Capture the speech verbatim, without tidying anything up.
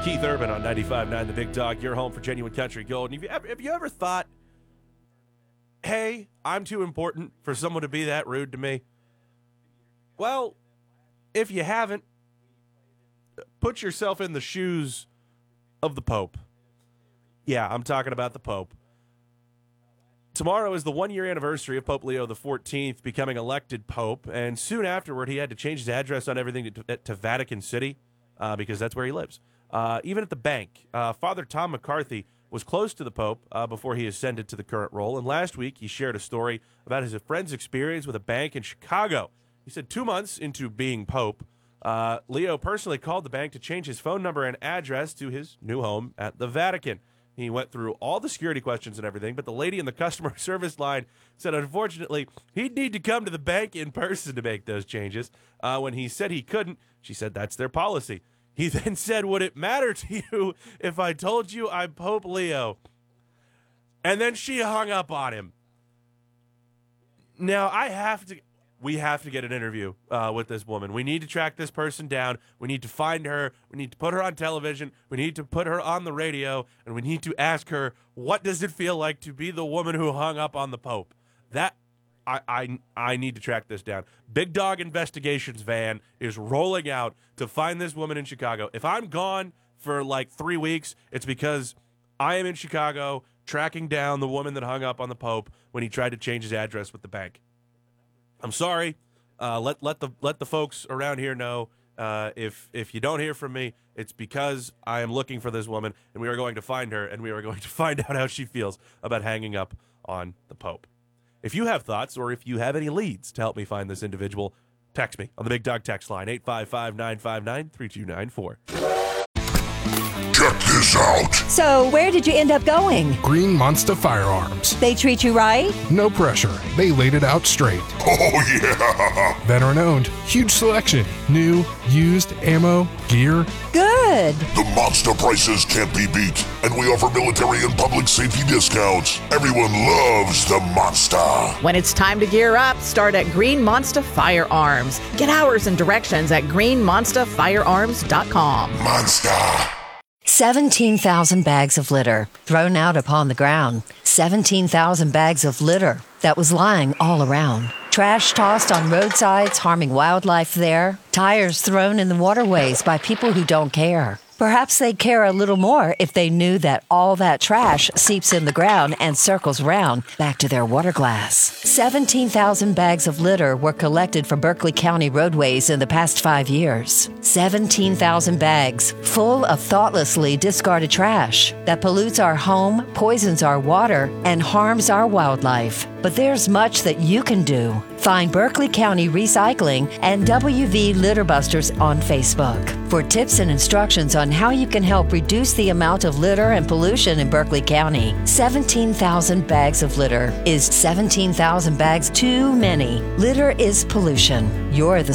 Keith Urban on ninety-five point nine The Big Dog, your home for genuine country gold. And have you ever, have you ever thought, hey, I'm too important for someone to be that rude to me? Well, if you haven't, put yourself in the shoes of the Pope. Yeah, I'm talking about the Pope. Tomorrow is the one-year anniversary of Pope Leo the fourteenth becoming elected Pope, and soon afterward he had to change his address on everything to, to Vatican City uh, because that's where he lives. Uh, even at the bank, uh, Father Tom McCarthy was close to the Pope uh, before he ascended to the current role, and last week he shared a story about his friend's experience with a bank in Chicago. He said two months into being Pope, uh, Leo personally called the bank to change his phone number and address to his new home at the Vatican. He went through all the security questions and everything, but the lady in the customer service line said, unfortunately, he'd need to come to the bank in person to make those changes. Uh, when he said he couldn't, she said that's their policy. He then said, would it matter to you if I told you I'm Pope Leo? And then she hung up on him. Now, I have to, we have to get an interview uh, with this woman. We need to track this person down. We need to find her. We need to put her on television. We need to put her on the radio. And we need to ask her, what does it feel like to be the woman who hung up on the Pope? That, I, I, I need to track this down. Big Dog Investigations van is rolling out to find this woman in Chicago. If I'm gone for like three weeks, it's because I am in Chicago tracking down the woman that hung up on the Pope when he tried to change his address with the bank. I'm sorry. Uh, let let the let the folks around here know uh, if if you don't hear from me, it's because I am looking for this woman, and we are going to find her, and we are going to find out how she feels about hanging up on the Pope. If you have thoughts or if you have any leads to help me find this individual, text me on the Big Dog text line, eight five five, nine five nine, three two nine four. Check this out. So, where did you end up going? Green Monster Firearms. They treat you right? No pressure. They laid it out straight. Oh, yeah. Veteran owned. Huge selection. New, used, ammo, gear. Good. The monster prices can't be beat, and we offer military and public safety discounts. Everyone loves the monster. When it's time to gear up, start at Green Monster Firearms. Get hours and directions at green monster firearms dot com. Monster. seventeen thousand bags of litter thrown out upon the ground. seventeen thousand bags of litter that was lying all around. Trash tossed on roadsides, harming wildlife there. Tires thrown in the waterways by people who don't care. Perhaps they'd care a little more if they knew that all that trash seeps in the ground and circles round back to their water glass. seventeen thousand bags of litter were collected from Berkeley County roadways in the past five years. seventeen thousand bags full of thoughtlessly discarded trash that pollutes our home, poisons our water, and harms our wildlife. But there's much that you can do. Find Berkeley County Recycling and W V Litterbusters on Facebook for tips and instructions on how you can help reduce the amount of litter and pollution in Berkeley County. seventeen thousand bags of litter is seventeen thousand bags too many. Litter is pollution. You're the